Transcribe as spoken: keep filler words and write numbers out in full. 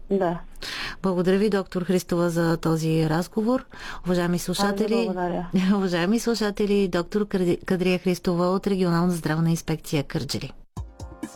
Да. Благодаря ви, доктор Христова, за този разговор. Уважаеми слушатели, уважаеми слушатели, доктор Кадрия Христова от Регионална здравна инспекция Кърджали.